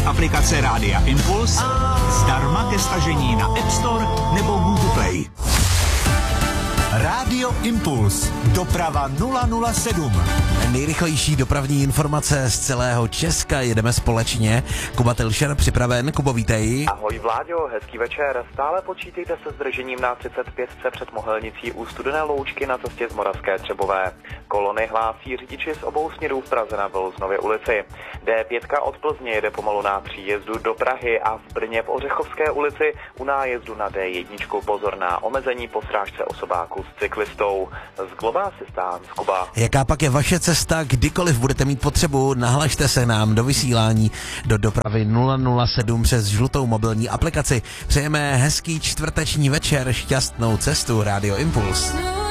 mobilní aplikace Rádia Impuls zdarma ke stažení na App Store nebo Google Play. Rádio Impuls. Doprava 007. Nejrychlejší dopravní informace z celého Česka. Jedeme společně. Kuba Tilšer připraven. Kubo, vítej. Ahoj Vláďo, hezký večer. Stále počítejte se zdržením na 35 před Mohelnicí u Studené Loučky na cestě z Moravské Třebové. Kolony hlásí řidiči z obou směrů v Praze na Vilznově ulici. D5 od Plzně jede pomalu na příjezdu do Prahy a v Brně v Ořechovské ulici u nájezdu na D1 pozor na omezení po srážce osobáků s cyklistou. Z Global Assistance, Kuba. Jaká pak je vaše cesta, kdykoliv budete mít potřebu, nahlašte se nám do vysílání do dopravy 007 přes žlutou mobilní aplikaci. Přejeme hezký čtvrteční večer, šťastnou cestu, Rádio Impuls.